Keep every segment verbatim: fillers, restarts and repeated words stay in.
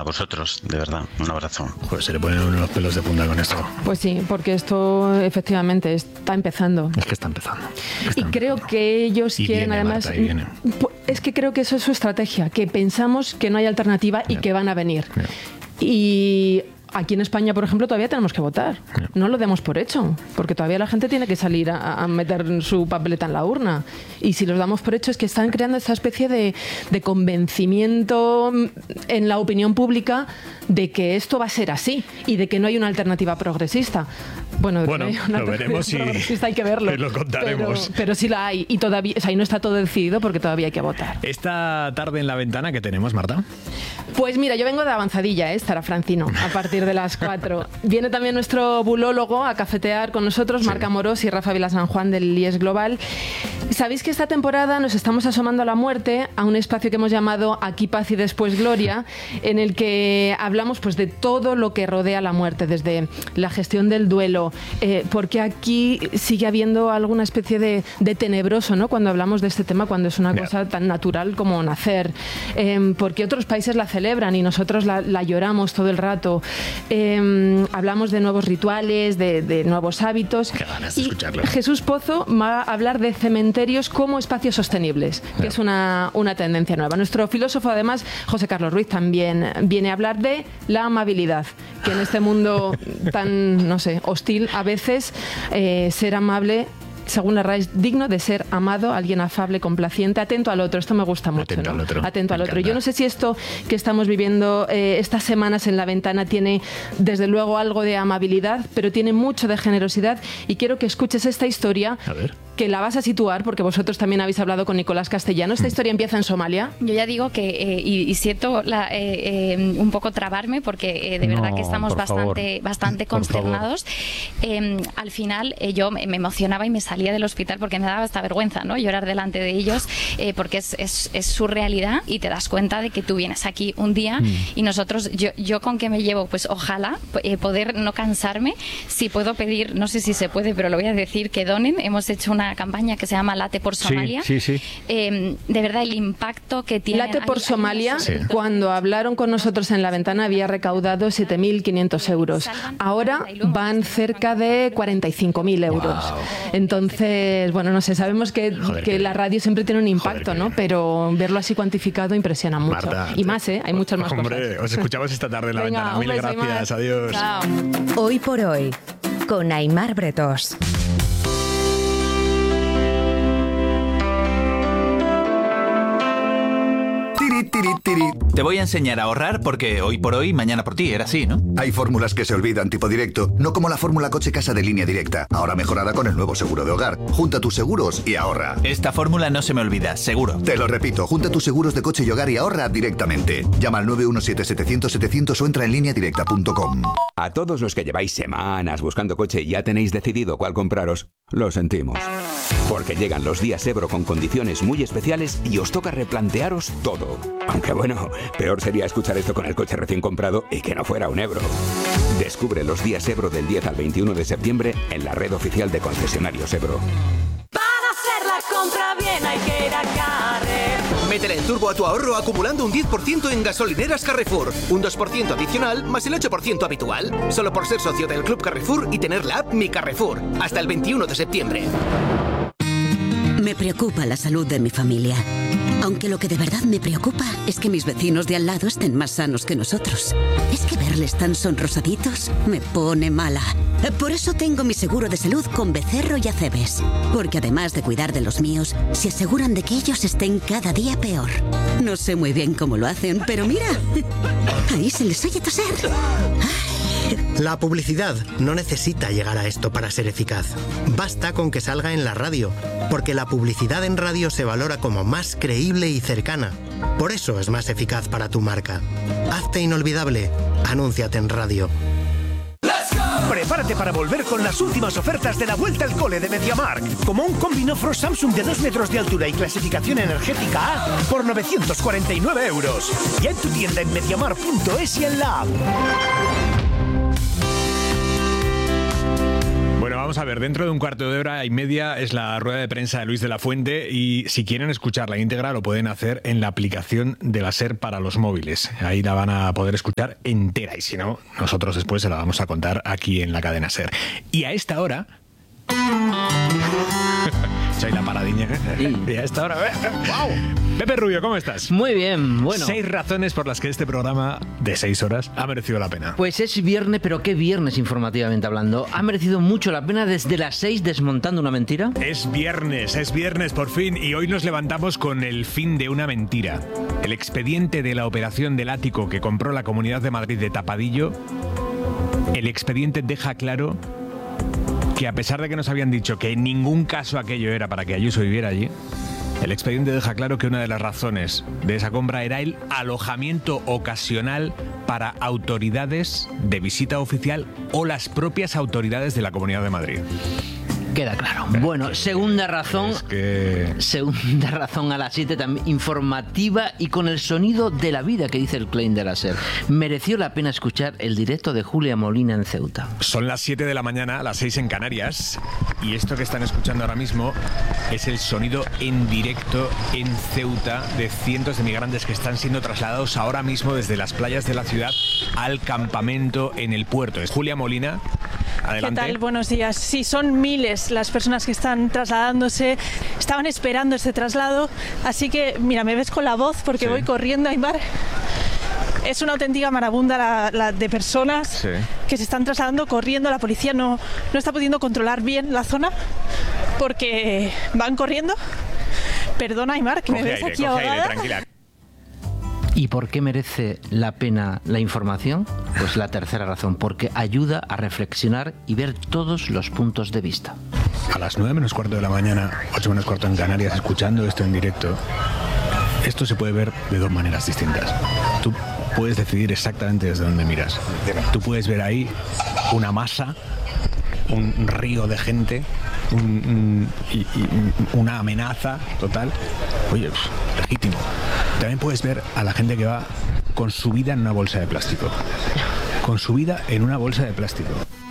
vosotros, de verdad, un abrazo. Pues se le ponen unos pelos de punta con esto. Pues sí, porque esto efectivamente está empezando. Es que está empezando. Está y empezando. creo que ellos y quieren viene, además... Marta, y viene. Es que creo que eso es su estrategia, que pensamos que no hay alternativa y Bien. que van a venir. Bien. Y... Aquí en España, por ejemplo, todavía tenemos que votar. No lo demos por hecho, porque todavía la gente tiene que salir a, a meter su papeleta en la urna. Y si los damos por hecho es que están creando esta especie de, de convencimiento en la opinión pública de que esto va a ser así y de que no hay una alternativa progresista. Bueno, de Bueno, que no hay una lo veremos y progresista hay que verlo. lo contaremos. Pero, pero sí la hay y todavía, o sea, y no está todo decidido porque todavía hay que votar. Esta tarde en La Ventana, ¿qué tenemos, Marta? Pues mira, yo vengo de avanzadilla, ¿eh? Estará Francino a partir de las cuatro. Viene también nuestro bulólogo a cafetear con nosotros, sí. Marc Amorós y Rafa Vilasan Juan del I E S Global. Sabéis que esta temporada nos estamos asomando a la muerte, a un espacio que hemos llamado Aquí paz y después gloria, en el que hablamos pues de todo lo que rodea la muerte, desde la gestión del duelo, eh, porque aquí sigue habiendo alguna especie de, de tenebroso, ¿no? Cuando hablamos de este tema, cuando es una yeah. cosa tan natural como nacer, eh, porque otros países la celebran y nosotros la, la lloramos todo el rato. Eh, hablamos de nuevos rituales, de, de nuevos hábitos. Qué ganas de y escucharlo. Jesús Pozo va a hablar de cementerios como espacios sostenibles, que yeah. es una, una tendencia nueva. Nuestro filósofo, además, José Carlos Ruiz, también viene a hablar de la amabilidad, que en este mundo tan, no sé, hostil, a veces eh, ser amable, según la R A E, es digno de ser amado, alguien afable, complaciente, atento al otro. Esto me gusta mucho. Atento ¿no? al otro. Atento me al otro. encanta. Yo no sé si esto que estamos viviendo eh, estas semanas en La Ventana tiene, desde luego, algo de amabilidad, pero tiene mucho de generosidad. Y quiero que escuches esta historia, a ver. que la vas a situar, porque vosotros también habéis hablado con Nicolás Castellano. Esta historia empieza en Somalia. Yo ya digo que, eh, y, y siento la, eh, eh, un poco trabarme, porque eh, de verdad no, que estamos bastante, bastante consternados. Eh, al final eh, yo me emocionaba y me salía del hospital porque me daba esta vergüenza, ¿no? Llorar delante de ellos, eh, porque es, es, es su realidad y te das cuenta de que tú vienes aquí un día mm. y nosotros, yo, yo con qué me llevo, pues ojalá eh, poder no cansarme, si puedo pedir, no sé si se puede, pero lo voy a decir, que donen. Hemos hecho una campaña que se llama Late por Somalia. Sí, sí, sí. Eh, de verdad, el impacto que tiene... Late por hay, Somalia, hay sí. Cuando hablaron con nosotros en La Ventana, había recaudado siete mil quinientos euros. Ahora van cerca de cuarenta y cinco mil euros. Wow. Entonces, bueno, no sé, sabemos que, Joder, que, que la radio siempre tiene un impacto, Joder, ¿no? Pero verlo así cuantificado impresiona mucho. Marta, y más, ¿eh? Hay muchas más hombre, cosas. Os escuchamos esta tarde en La Venga, Ventana. Mil gracias, adiós. Chao. Hoy por hoy, con Aimar Bretos. Te voy a enseñar a ahorrar porque hoy por hoy, mañana por ti, era así, ¿no? Hay fórmulas que se olvidan, tipo directo, no como la fórmula coche casa de Línea Directa, ahora mejorada con el nuevo seguro de hogar. Junta tus seguros y ahorra. Esta fórmula no se me olvida, seguro. Te lo repito, junta tus seguros de coche y hogar y ahorra directamente. Llama al nueve uno siete, setecientos, setecientos o entra en línea directa punto com. A todos los que lleváis semanas buscando coche y ya tenéis decidido cuál compraros, lo sentimos. Porque llegan los días Ebro con condiciones muy especiales y os toca replantearos todo. Aunque bueno, peor sería escuchar esto con el coche recién comprado y que no fuera un Ebro. Descubre los días Ebro del diez al veintiuno de septiembre en la red oficial de concesionarios Ebro. Para hacer la compra bien hay que ir a Carrefour. Métele el turbo a tu ahorro acumulando un diez por ciento en gasolineras Carrefour. Un dos por ciento adicional más el ocho por ciento habitual. Solo por ser socio del Club Carrefour y tener la app Mi Carrefour. Hasta el veintiuno de septiembre. Me preocupa la salud de mi familia. Aunque lo que de verdad me preocupa es que mis vecinos de al lado estén más sanos que nosotros. Es que verles tan sonrosaditos me pone mala. Por eso tengo mi seguro de salud con Becerro y Acebes. Porque además de cuidar de los míos, se aseguran de que ellos estén cada día peor. No sé muy bien cómo lo hacen, pero mira, ahí se les oye toser. La publicidad no necesita llegar a esto para ser eficaz. Basta con que salga en la radio, porque la publicidad en radio se valora como más creíble y cercana. Por eso es más eficaz para tu marca. Hazte inolvidable. Anúnciate en radio. Prepárate para volver con las últimas ofertas de la vuelta al cole de MediaMarkt. Como un combi no frost Samsung de dos metros de altura y clasificación energética A por novecientos cuarenta y nueve euros. Ya en tu tienda en mediamarkt punto es y en la app. Bueno, vamos a ver, dentro de un cuarto de hora y media es la rueda de prensa de Luis de la Fuente y si quieren escuchar la íntegra lo pueden hacer en la aplicación de la SER para los móviles. Ahí la van a poder escuchar entera y si no, nosotros después se la vamos a contar aquí en la cadena SER. Y a esta hora... Soy la paradiña. Sí. Y a esta hora... ¡Wow! Pepe Rubio, ¿cómo estás? Muy bien, bueno. Seis razones por las que este programa de seis horas ha merecido la pena. Pues es viernes, pero qué viernes informativamente hablando. Ha merecido mucho la pena desde las seis desmontando una mentira. Es viernes, es viernes por fin y hoy nos levantamos con el fin de una mentira. El expediente de la operación del ático que compró la Comunidad de Madrid de Tapadillo, el expediente deja claro que a pesar de que nos habían dicho que en ningún caso aquello era para que Ayuso viviera allí, el expediente deja claro que una de las razones de esa compra era el alojamiento ocasional para autoridades de visita oficial o las propias autoridades de la Comunidad de Madrid. Queda claro. Bueno, segunda razón. Es que... Segunda razón a las siete, también informativa y con el sonido de la vida que dice el claim de la SER. Mereció la pena escuchar el directo de Julia Molina en Ceuta. Son las siete de la mañana, las seis en Canarias, y esto que están escuchando ahora mismo es el sonido en directo en Ceuta de cientos de migrantes que están siendo trasladados ahora mismo desde las playas de la ciudad al campamento en el puerto. Es Julia Molina. Adelante. ¿Qué tal? Buenos días. Sí, son miles las personas que están trasladándose, estaban esperando este traslado, así que, mira, me ves con la voz porque sí. Voy corriendo, Aimar. Es una auténtica marabunda la, la de personas sí. que se están trasladando corriendo. La policía no, no está pudiendo controlar bien la zona porque van corriendo. Perdona, Aimar, que coge me ves aire, aquí coge ahogada. Aire, tranquila. ¿Y por qué merece la pena la información? Pues la tercera razón, porque ayuda a reflexionar y ver todos los puntos de vista. A las nueve menos cuarto de la mañana, ocho menos cuarto en Canarias, escuchando esto en directo, esto se puede ver de dos maneras distintas. Tú puedes decidir exactamente desde dónde miras. Tú puedes ver ahí una masa, un río de gente, un, un, y, y, una amenaza total. Oye, pues, legítimo. También puedes ver a la gente que va con su vida en una bolsa de plástico. Con su vida en una bolsa de plástico.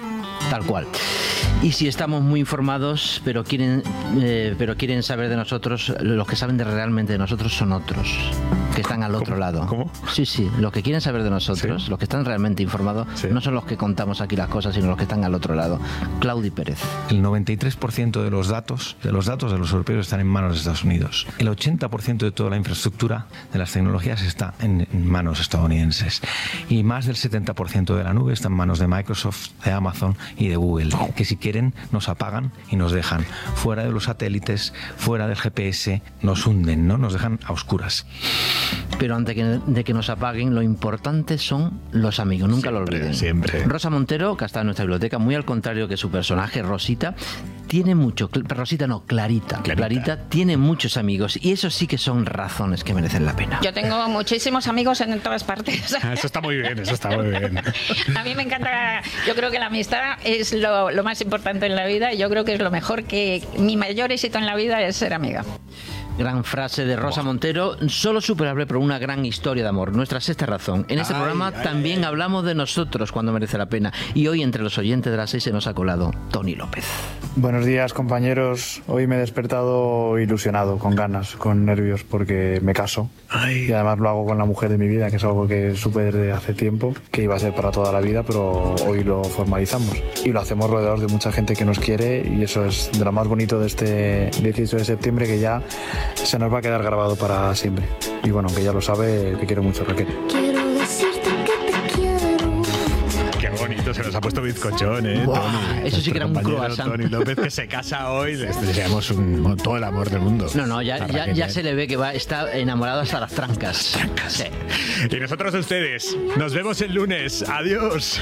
Tal cual. Y si estamos muy informados, pero quieren, eh, pero quieren saber de nosotros, los que saben de realmente de nosotros son otros, que están al otro ¿Cómo? lado. ¿Cómo? Sí, sí, los que quieren saber de nosotros, ¿sí? Los que están realmente informados, sí. No son los que contamos aquí las cosas, sino los que están al otro lado. Claudi Pérez. El noventa y tres por ciento de los datos, de los datos de los europeos están en manos de Estados Unidos. El ochenta por ciento de toda la infraestructura de las tecnologías está en, en manos estadounidenses. Y más del setenta por ciento de la nube está en manos de Microsoft, de Amazon y de Google, que si quieren nos apagan y nos dejan fuera de los satélites, fuera del G P S, nos hunden, ¿no? Nos dejan a oscuras. Pero antes que, de que nos apaguen, lo importante son los amigos, nunca siempre, lo olviden. Siempre. Rosa Montero, que está en nuestra biblioteca, muy al contrario que su personaje, Rosita, tiene mucho, Rosita no, Clarita, Clarita, Clarita tiene muchos amigos y eso sí que son razones que merecen la pena. Yo tengo muchísimos amigos en todas partes. Eso está muy bien, eso está muy bien. A mí me encanta, yo creo que la amistad es lo, lo más importante en la vida y yo creo que es lo mejor, que mi mayor éxito en la vida es ser amiga. Gran frase de Rosa Montero, solo superable por una gran historia de amor. Nuestra sexta razón. En este ay, programa ay, también ay. hablamos de nosotros cuando merece la pena. Y hoy entre los oyentes de las seis se nos ha colado Tony López. Buenos días, compañeros. Hoy me he despertado ilusionado, con ganas, con nervios, porque me caso. Ay. Y además lo hago con la mujer de mi vida, que es algo que supe desde hace tiempo, que iba a ser para toda la vida, pero hoy lo formalizamos. Y lo hacemos rodeados de mucha gente que nos quiere y eso es de lo más bonito de este dieciocho de septiembre, que ya se nos va a quedar grabado para siempre. Y bueno, aunque ya lo sabe, te quiero mucho, Raquel. Quiero decirte que te quiero. Qué bonito, se nos ha puesto bizcochón, ¿eh? Wow, Tony, eso sí que era un croissant. Tony López, que se casa hoy, les deseamos un, todo el amor del mundo. No, no, ya, ya, ya se le ve que va, está enamorado hasta las trancas. trancas. Sí. Y nosotros a ustedes, nos vemos el lunes. Adiós.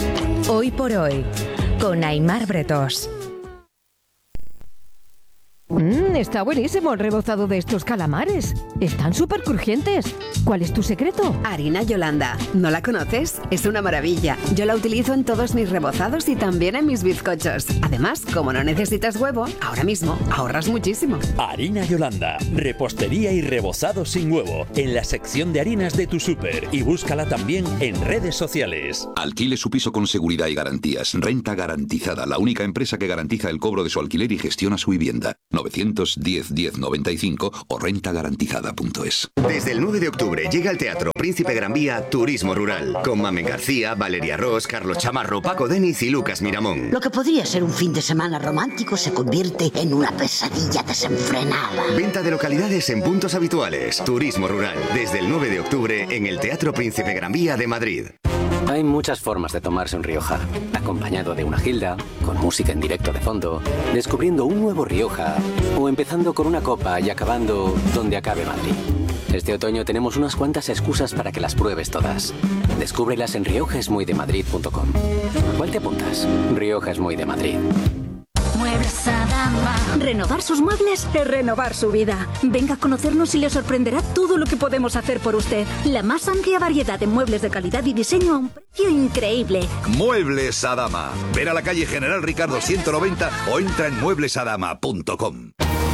Hoy por hoy, con Aimar Bretos. Mmm, está buenísimo el rebozado de estos calamares. Están súper crujientes. ¿Cuál es tu secreto? Harina Yolanda. ¿No la conoces? Es una maravilla. Yo la utilizo en todos mis rebozados y también en mis bizcochos. Además, como no necesitas huevo, ahora mismo ahorras muchísimo. Harina Yolanda. Repostería y rebozado sin huevo. En la sección de harinas de tu súper. Y búscala también en redes sociales. Alquile su piso con seguridad y garantías. Renta Garantizada. La única empresa que garantiza el cobro de su alquiler y gestiona su vivienda. novecientos diez diez noventa y cinco o renta garantizada punto es. Desde el nueve de octubre llega al Teatro Príncipe Gran Vía Turismo Rural, con Mamen García, Valeria Ross, Carlos Chamarro, Paco Deniz y Lucas Miramón. Lo que podría ser un fin de semana romántico se convierte en una pesadilla desenfrenada. Venta de localidades en puntos habituales. Turismo Rural, desde el nueve de octubre en el Teatro Príncipe Gran Vía de Madrid. Hay muchas formas de tomarse un Rioja, acompañado de una gilda, con música en directo de fondo, descubriendo un nuevo Rioja o empezando con una copa y acabando donde acabe Madrid. Este otoño tenemos unas cuantas excusas para que las pruebes todas. Descúbrelas en rioja es muy de madrid punto com. ¿Cuál te apuntas? Rioja es muy de Madrid. Muebles Adama. Renovar sus muebles es renovar su vida. Venga a conocernos y le sorprenderá todo lo que podemos hacer por usted. La más amplia variedad de muebles de calidad y diseño a un precio increíble. Muebles Adama. Ven a la calle General Ricardo ciento noventa o entra en muebles adama punto com.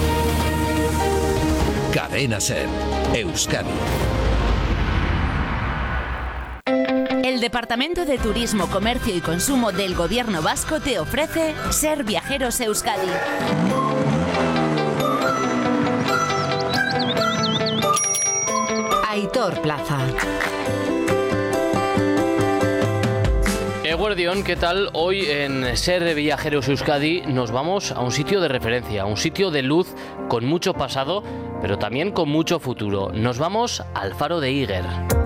Cadena Ser. Euskadi. El Departamento de Turismo, Comercio y Consumo del Gobierno Vasco te ofrece Ser Viajeros Euskadi. Aitor Plaza. Eguerdión, ¿qué tal? Hoy en Ser Viajeros Euskadi nos vamos a un sitio de referencia, a un sitio de luz con mucho pasado, pero también con mucho futuro. Nos vamos al Faro de Iger.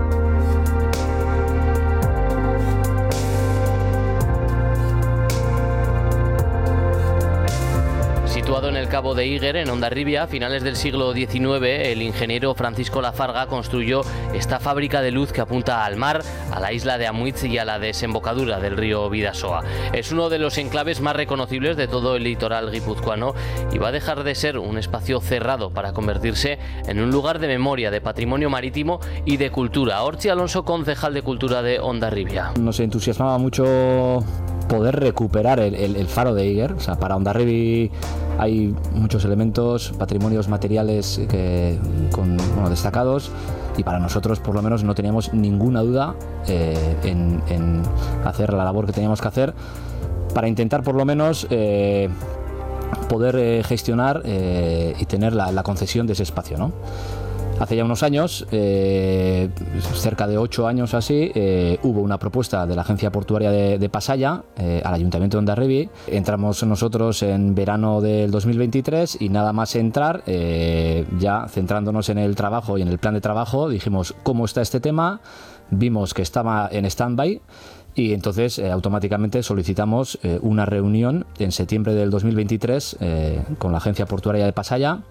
Situado en el Cabo de Iger, en Hondarribia, a finales del siglo diecinueve, el ingeniero Francisco Lafarga construyó esta fábrica de luz que apunta al mar, a la isla de Amuitz y a la desembocadura del río Bidasoa. Es uno de los enclaves más reconocibles de todo el litoral guipuzcoano y va a dejar de ser un espacio cerrado para convertirse en un lugar de memoria, de patrimonio marítimo y de cultura. Ortzi Alonso, concejal de Cultura de Hondarribia. Nos entusiasmaba mucho poder recuperar el, el, el faro de Iger. O sea, para Hondarribi hay muchos elementos, patrimonios materiales que, con, bueno, destacados, y para nosotros por lo menos no teníamos ninguna duda eh, en, en hacer la labor que teníamos que hacer para intentar por lo menos eh, poder eh, gestionar eh, y tener la, la concesión de ese espacio, ¿no? Hace ya unos años, eh, cerca de ocho años así, eh, hubo una propuesta de la Agencia Portuaria de, de Pasaya eh, al Ayuntamiento de Hondarribia. Entramos nosotros en verano del dos mil veintitrés y nada más entrar, eh, ya centrándonos en el trabajo y en el plan de trabajo, dijimos cómo está este tema, vimos que estaba en stand-by y entonces eh, automáticamente solicitamos eh, una reunión en septiembre del dos mil veintitrés eh, con la Agencia Portuaria de Pasaya.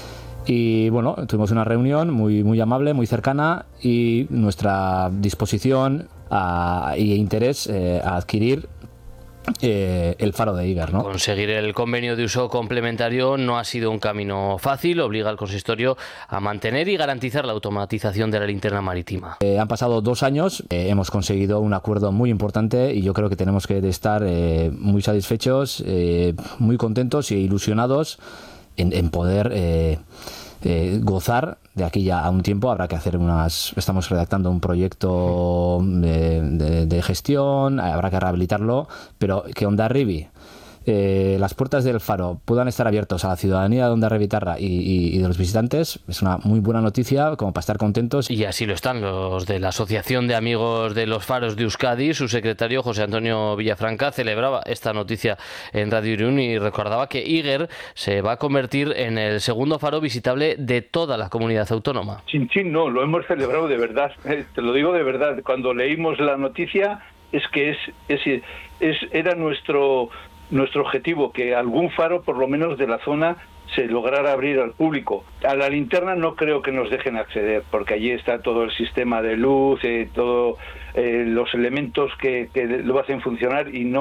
Y bueno, tuvimos una reunión muy, muy amable, muy cercana, y nuestra disposición a, y interés eh, a adquirir eh, el faro de Iger, ¿no? Conseguir el convenio de uso complementario no ha sido un camino fácil, obliga al consistorio a mantener y garantizar la automatización de la linterna marítima. Eh, han pasado dos años, eh, hemos conseguido un acuerdo muy importante y yo creo que tenemos que estar eh, muy satisfechos, eh, muy contentos e ilusionados en, en poder eh, eh, gozar de aquí ya a un tiempo. Habrá que hacer unas... Estamos redactando un proyecto de, de, de gestión, habrá que rehabilitarlo, pero que Hondarribia, eh, las puertas del faro puedan estar abiertos a la ciudadanía de Hondarribia y, y, y de los visitantes es una muy buena noticia, como para estar contentos. Y así lo están los de la Asociación de Amigos de los Faros de Euskadi. Su secretario, José Antonio Villafranca, celebraba esta noticia en Radio Irún y recordaba que Iger se va a convertir en el segundo faro visitable de toda la comunidad autónoma. Chin chin, no, lo hemos celebrado de verdad, eh, te lo digo de verdad. Cuando leímos la noticia es que es, es, es era nuestro... Nuestro objetivo, que algún faro, por lo menos de la zona, se lograra abrir al público. A la linterna no creo que nos dejen acceder, porque allí está todo el sistema de luz, eh, todos eh, los elementos que, que lo hacen funcionar, y no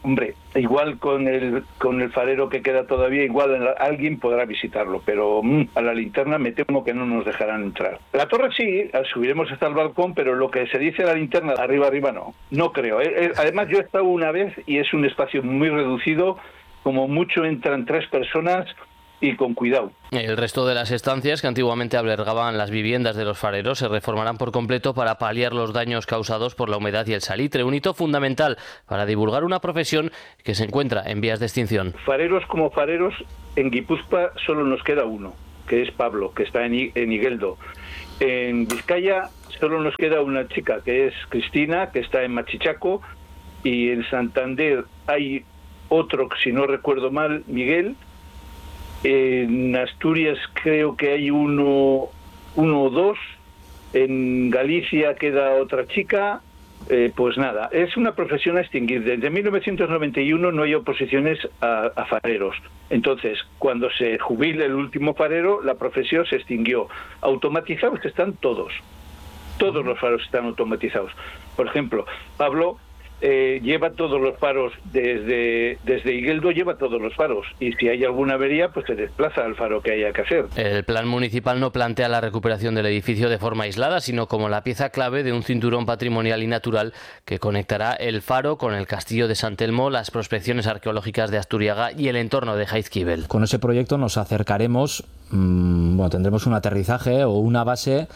hombre, igual con el con el farero que queda todavía, igual alguien podrá visitarlo, pero mmm, a la linterna me temo que no nos dejarán entrar. La torre sí, subiremos hasta el balcón, pero lo que se dice a la linterna, arriba, arriba no, no creo. Además yo he estado una vez y es un espacio muy reducido, como mucho entran tres personas y con cuidado. El resto de las estancias que antiguamente albergaban las viviendas de los fareros se reformarán por completo para paliar los daños causados por la humedad y el salitre, un hito fundamental para divulgar una profesión que se encuentra en vías de extinción. Fareros como fareros, en Guipúzcoa solo nos queda uno, que es Pablo, que está en, I- en Igueldo. En Vizcaya solo nos queda una chica, que es Cristina, que está en Machichaco, y en Santander hay otro, si no recuerdo mal, Miguel. En Asturias creo que hay uno, uno o dos. En Galicia queda otra chica. Eh, pues nada, es una profesión a extinguir. Desde mil novecientos noventa y uno no hay oposiciones a, a fareros. Entonces, cuando se jubile el último farero, la profesión se extinguió. Automatizados están todos. Todos los faros están automatizados. Por ejemplo, Pablo eh, lleva todos los faros desde, desde Igueldo, lleva todos los faros. Y si hay alguna avería, pues se desplaza al faro que haya que hacer. El plan municipal no plantea la recuperación del edificio de forma aislada, sino como la pieza clave de un cinturón patrimonial y natural que conectará el faro con el castillo de San Telmo, las prospecciones arqueológicas de Asturiaga y el entorno de Jaizkibel. Con ese proyecto nos acercaremos, mmm, bueno, tendremos un aterrizaje o una base.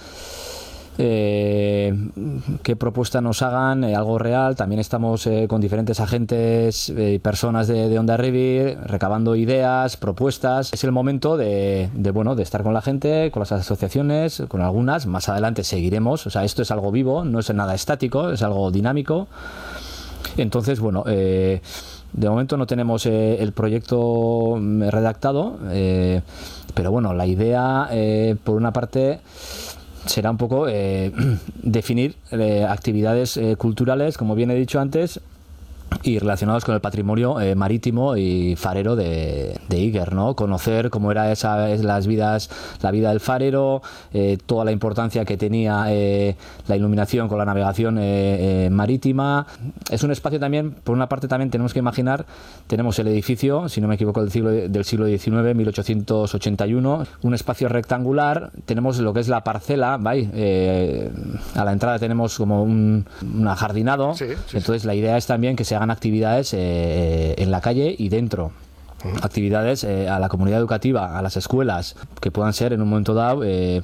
Eh, qué propuesta nos hagan, eh, algo real. También estamos eh, con diferentes agentes y eh, personas de, de Hondarribia recabando ideas, propuestas. Es el momento de, de, bueno, de estar con la gente, con las asociaciones, con algunas. Más adelante seguiremos. O sea, esto es algo vivo, no es nada estático, es algo dinámico. Entonces, bueno, eh, de momento no tenemos eh, el proyecto redactado, eh, pero bueno, la idea, eh, por una parte, será un poco eh, definir eh, actividades eh, culturales, como bien he dicho antes, y relacionados con el patrimonio eh, marítimo y farero de, de Iguer, ¿no? Conocer cómo era esa, las vidas, la vida del farero, eh, toda la importancia que tenía eh, la iluminación con la navegación eh, eh, marítima. Es un espacio también, por una parte también tenemos que imaginar, tenemos el edificio, si no me equivoco, del siglo, del siglo diecinueve, mil ochocientos ochenta y uno, un espacio rectangular, tenemos lo que es la parcela, ¿vale? Eh, a la entrada tenemos como un, un ajardinado, sí, sí, entonces sí. La idea es también que se hagan actividades eh, en la calle y dentro. Actividades eh, a la comunidad educativa, a las escuelas, que puedan ser en un momento dado eh,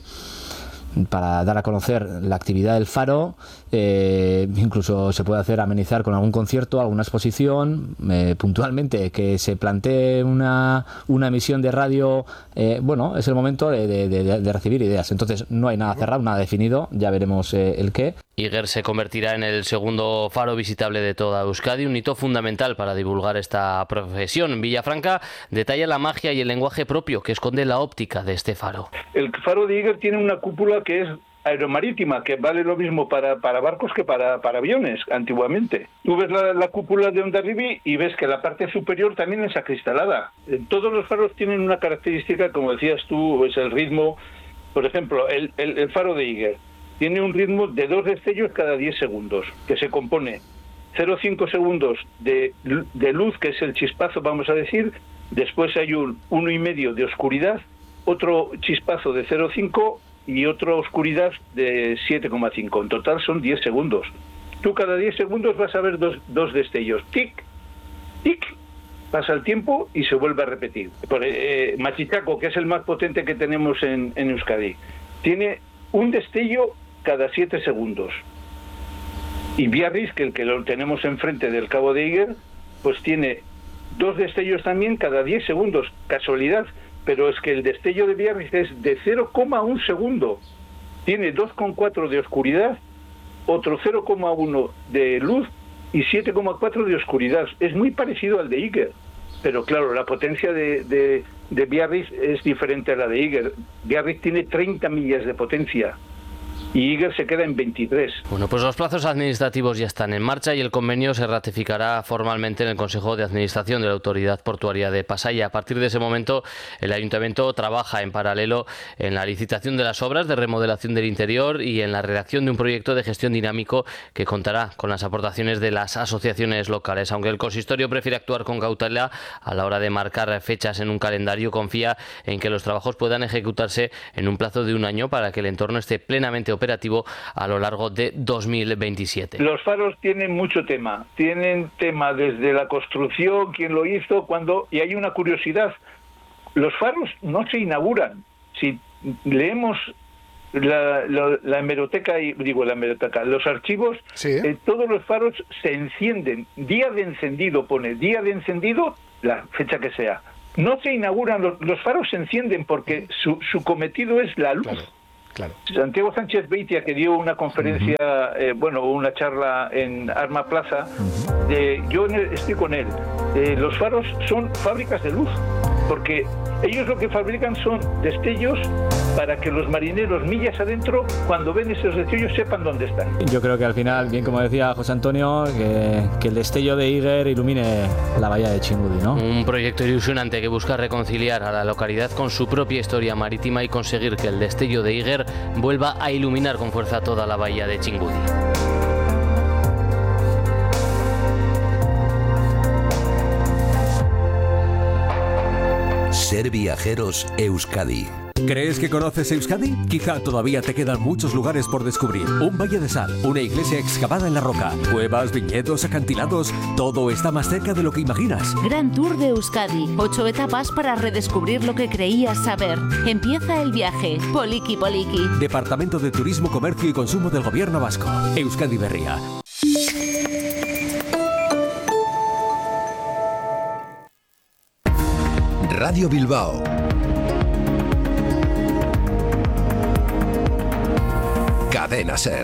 para dar a conocer la actividad del faro. Eh, incluso se puede hacer amenizar con algún concierto, alguna exposición, eh, puntualmente que se plantee una, una emisión de radio. Eh, bueno, es el momento de, de, de, de recibir ideas. Entonces no hay nada cerrado, nada definido, ya veremos eh, el qué. Iguer se convertirá en el segundo faro visitable de toda Euskadi, un hito fundamental para divulgar esta profesión. Villafranca detalla la magia y el lenguaje propio que esconde la óptica de este faro. El faro de Iguer tiene una cúpula que es aeromarítima, que vale lo mismo para, para barcos que para, para aviones, antiguamente. Tú ves la, la cúpula de Hondarribia y ves que la parte superior también es acristalada. Todos los faros tienen una característica, como decías tú, es el ritmo. Por ejemplo, el, el, el faro de Iguer tiene un ritmo de dos destellos cada diez segundos, que se compone cero coma cinco segundos de, de luz, que es el chispazo, vamos a decir, después hay un uno y medio de oscuridad, otro chispazo de cero coma cinco y otra oscuridad de siete coma cinco. En total son diez segundos. Tú cada diez segundos vas a ver dos, dos destellos. Tic, tic, pasa el tiempo y se vuelve a repetir. Por, eh, Machichaco, que es el más potente que tenemos en, en Euskadi, tiene un destello cada siete segundos. Y Biarritz, que el que lo tenemos enfrente del Cabo de Iguer, pues tiene dos destellos también cada diez segundos. Casualidad, pero es que el destello de Biarritz es de cero coma uno segundo. Tiene dos coma cuatro de oscuridad, otro cero coma uno de luz y siete coma cuatro de oscuridad. Es muy parecido al de Iguer, pero claro, la potencia de, de, de Biarritz es diferente a la de Iguer. Biarritz tiene treinta millas de potencia y Iger se queda en veintitrés. Bueno, pues los plazos administrativos ya están en marcha y el convenio se ratificará formalmente en el Consejo de Administración de la Autoridad Portuaria de Pasaia. A partir de ese momento, el Ayuntamiento trabaja en paralelo en la licitación de las obras de remodelación del interior y en la redacción de un proyecto de gestión dinámico que contará con las aportaciones de las asociaciones locales. Aunque el consistorio prefiere actuar con cautela a la hora de marcar fechas en un calendario, confía en que los trabajos puedan ejecutarse en un plazo de un año para que el entorno esté plenamente operativo a lo largo de dos mil veintisiete. Los faros tienen mucho tema. Tienen tema desde la construcción, quién lo hizo, cuándo. Y hay una curiosidad. Los faros no se inauguran. Si leemos la, la, la hemeroteca, y digo la hemeroteca, los archivos, sí. eh, todos los faros se encienden. Día de encendido, pone día de encendido, la fecha que sea. No se inauguran, los, los faros se encienden porque su, su cometido es la luz. Claro, claro. Santiago Sánchez Beitia, que dio una conferencia, uh-huh. eh, bueno, una charla en Arma Plaza, uh-huh. eh, yo estoy con él. Eh, los faros son fábricas de luz, porque ellos lo que fabrican son destellos para que los marineros millas adentro, cuando ven esos destellos, sepan dónde están. Yo creo que al final, bien como decía José Antonio, que, que el destello de Iger ilumine la bahía de Chingudi, ¿no? Un proyecto ilusionante que busca reconciliar a la localidad con su propia historia marítima y conseguir que el destello de Iger vuelva a iluminar con fuerza toda la bahía de Chingudi. Ser Viajeros Euskadi. ¿Crees que conoces Euskadi? Quizá todavía te quedan muchos lugares por descubrir. Un valle de sal, una iglesia excavada en la roca, cuevas, viñedos, acantilados. Todo está más cerca de lo que imaginas. Gran Tour de Euskadi. Ocho etapas para redescubrir lo que creías saber. Empieza el viaje. Poliki Poliki. Departamento de Turismo, Comercio y Consumo del Gobierno Vasco. Euskadi Berria. Radio Bilbao. Cadena Ser.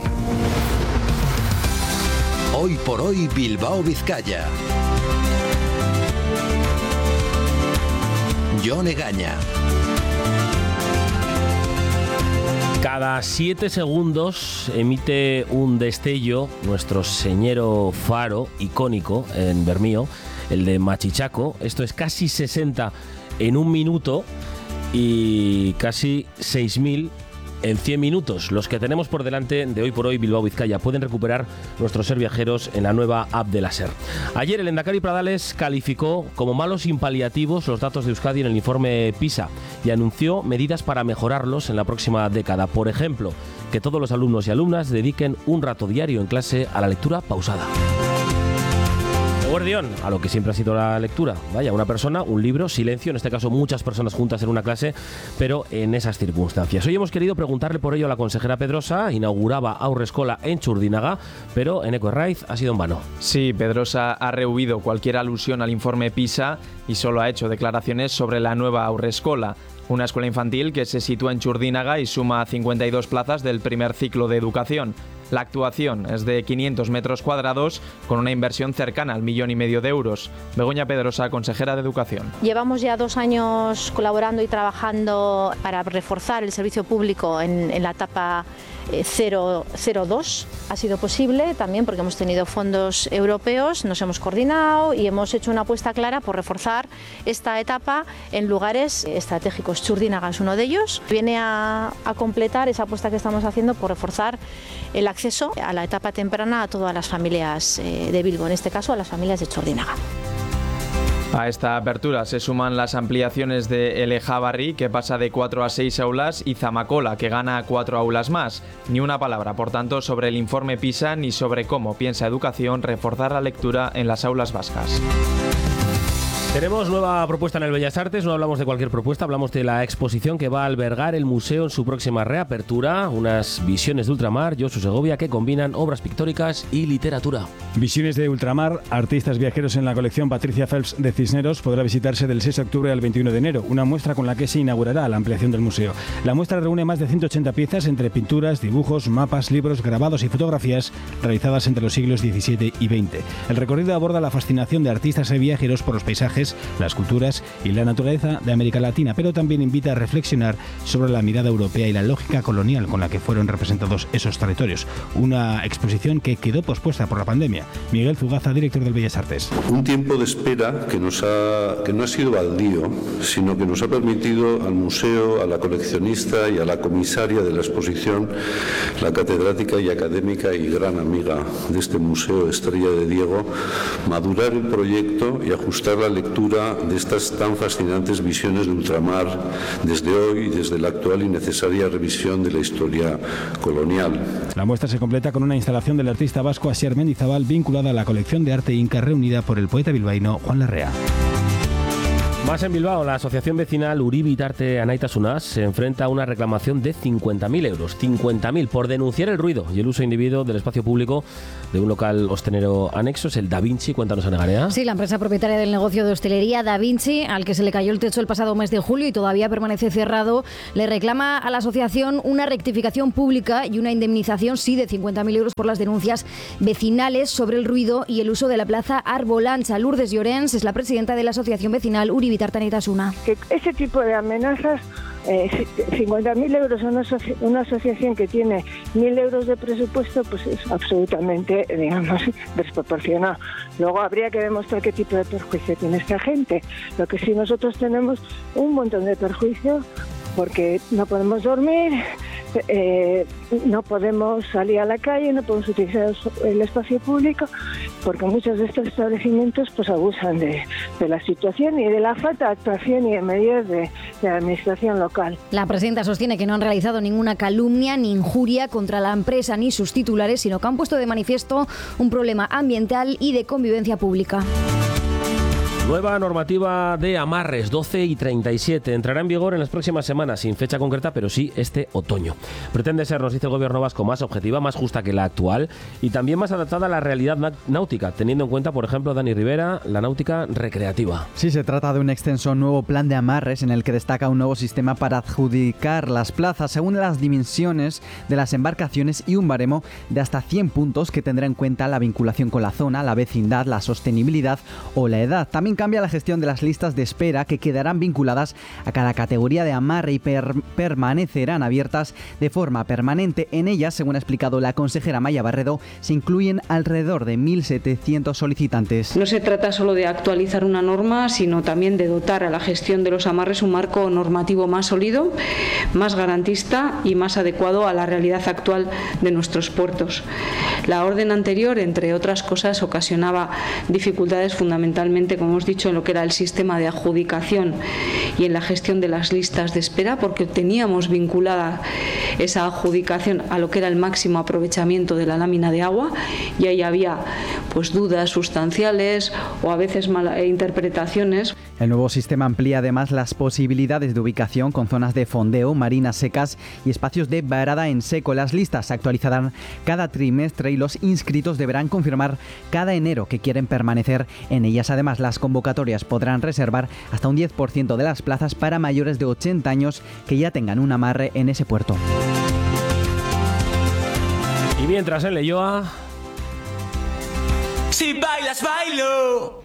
Hoy por hoy Bilbao, Vizcaya. Jon Egaña. Cada siete segundos emite un destello nuestro señero faro icónico en Bermío, el de Machichaco. Esto es casi sesenta en un minuto y casi seis mil en cien minutos. Los que tenemos por delante de Hoy por Hoy Bilbao Vizcaya pueden recuperar nuestros Ser Viajeros en la nueva app de la Ser. Ayer el Endacari Pradales calificó como malos sin paliativos los datos de Euskadi en el informe PISA y anunció medidas para mejorarlos en la próxima década. Por ejemplo, que todos los alumnos y alumnas dediquen un rato diario en clase a la lectura pausada. Guardión, a lo que siempre ha sido la lectura. Vaya, una persona, un libro, silencio, en este caso muchas personas juntas en una clase, pero en esas circunstancias. Hoy hemos querido preguntarle por ello a la consejera Pedrosa. Inauguraba Aurreskola en Txurdinaga, pero en Ecoerraiz ha sido en vano. Sí, Pedrosa ha rehuido cualquier alusión al informe PISA y solo ha hecho declaraciones sobre la nueva Aurreskola, una escuela infantil que se sitúa en Txurdinaga y suma cincuenta y dos plazas del primer ciclo de educación. La actuación es de quinientos metros cuadrados con una inversión cercana al millón y medio de euros. Begoña Pedrosa, consejera de Educación. Llevamos ya dos años colaborando y trabajando para reforzar el servicio público en, en la etapa cero dos. Ha sido posible también porque hemos tenido fondos europeos, nos hemos coordinado y hemos hecho una apuesta clara por reforzar esta etapa en lugares estratégicos. Txurdinaga es uno de ellos. Viene a, a completar esa apuesta que estamos haciendo por reforzar el acceso a la etapa temprana a todas las familias eh, de Bilbo, en este caso a las familias de Txurdinaga. A esta apertura se suman las ampliaciones de Elejabarri, que pasa de cuatro a seis aulas, y Zamacola, que gana cuatro aulas más. Ni una palabra, por tanto, sobre el informe PISA ni sobre cómo piensa Educación reforzar la lectura en las aulas vascas. Tenemos nueva propuesta en el Bellas Artes, no hablamos de cualquier propuesta, hablamos de la exposición que va a albergar el museo en su próxima reapertura, unas visiones de ultramar, Josu Segovia, que combinan obras pictóricas y literatura. Visiones de ultramar, artistas viajeros en la colección Patricia Phelps de Cisneros, podrá visitarse del seis de octubre al veintiuno de enero, una muestra con la que se inaugurará la ampliación del museo. La muestra reúne más de ciento ochenta piezas entre pinturas, dibujos, mapas, libros, grabados y fotografías realizadas entre los siglos diecisiete y veinte. El recorrido aborda la fascinación de artistas y viajeros por los paisajes paisajes, las culturas y la naturaleza de América Latina, pero también invita a reflexionar sobre la mirada europea y la lógica colonial con la que fueron representados esos territorios. Una exposición que quedó pospuesta por la pandemia. Miguel Zugaza, director del Bellas Artes. Un tiempo de espera que, nos ha, que no ha sido baldío, sino que nos ha permitido al museo, a la coleccionista y a la comisaria de la exposición, la catedrática y académica y gran amiga de este museo, Estrella de Diego, madurar el proyecto y ajustar la lectura de estas tan fascinantes visiones de ultramar desde hoy y desde la actual y necesaria revisión de la historia colonial. La muestra se completa con una instalación del artista vasco Asier Mendizábal vinculada a la colección de arte inca reunida por el poeta bilbaíno Juan Larrea. Más en Bilbao, la asociación vecinal Uribe Tarte Anaitasuna se enfrenta a una reclamación de cincuenta mil euros. cincuenta mil por denunciar el ruido y el uso indebido del espacio público de un local hostelero anexo, es el Da Vinci. Cuéntanos, Ana Garea. Sí, la empresa propietaria del negocio de hostelería Da Vinci, al que se le cayó el techo el pasado mes de julio y todavía permanece cerrado, le reclama a la asociación una rectificación pública y una indemnización, sí, de cincuenta mil euros por las denuncias vecinales sobre el ruido y el uso de la plaza Arbolancha. Lourdes Llorens es la presidenta de la asociación vecinal Uribe Tarte Anaitasuna. Que ese tipo de amenazas, eh, cincuenta mil euros a una, asoci- una asociación que tiene mil euros de presupuesto, pues es absolutamente, digamos, desproporcionado. Luego habría que demostrar qué tipo de perjuicio tiene esta gente. Lo que sí, nosotros tenemos un montón de perjuicios porque no podemos dormir, eh, no podemos salir a la calle, no podemos utilizar el espacio público, porque muchos de estos establecimientos pues abusan de, de la situación y de la falta de actuación y de medidas de, de la administración local. La presidenta sostiene que no han realizado ninguna calumnia ni injuria contra la empresa ni sus titulares, sino que han puesto de manifiesto un problema ambiental y de convivencia pública. Nueva normativa de amarres, doce y treinta y siete. Entrará en vigor en las próximas semanas, sin fecha concreta, pero sí este otoño. Pretende ser, nos dice el gobierno vasco, más objetiva, más justa que la actual y también más adaptada a la realidad náutica, teniendo en cuenta, por ejemplo, Dani Rivera, la náutica recreativa. Sí, se trata de un extenso nuevo plan de amarres en el que destaca un nuevo sistema para adjudicar las plazas según las dimensiones de las embarcaciones y un baremo de hasta cien puntos que tendrá en cuenta la vinculación con la zona, la vecindad, la sostenibilidad o la edad. También cambia la gestión de las listas de espera que quedarán vinculadas a cada categoría de amarre y per- permanecerán abiertas de forma permanente. En ellas, según ha explicado la consejera Maya Barredo, se incluyen alrededor de mil setecientos solicitantes. No se trata solo de actualizar una norma, sino también de dotar a la gestión de los amarres un marco normativo más sólido, más garantista y más adecuado a la realidad actual de nuestros puertos. La orden anterior, entre otras cosas, ocasionaba dificultades fundamentalmente, como hemos dicho, en lo que era el sistema de adjudicación y en la gestión de las listas de espera, porque teníamos vinculada esa adjudicación a lo que era el máximo aprovechamiento de la lámina de agua y ahí había pues dudas sustanciales o a veces malas interpretaciones. El nuevo sistema amplía además las posibilidades de ubicación con zonas de fondeo, marinas secas y espacios de varada en seco. Las listas se actualizarán cada trimestre y los inscritos deberán confirmar cada enero que quieren permanecer en ellas. Además, las convocatorias podrán reservar hasta un diez por ciento de las plazas para mayores de ochenta años que ya tengan un amarre en ese puerto. Y mientras en Leioa... Si bailas, bailo.